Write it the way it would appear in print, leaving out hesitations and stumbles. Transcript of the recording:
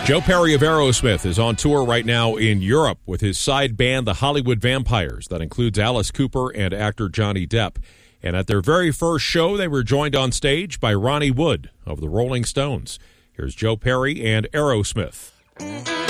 Joe Perry of Aerosmith is on tour right now in Europe with his side band, the Hollywood Vampires. That includes Alice Cooper and actor Johnny Depp. And at their very first show, they were joined on stage by Ronnie Wood of the Rolling Stones. Here's Joe Perry and Aerosmith.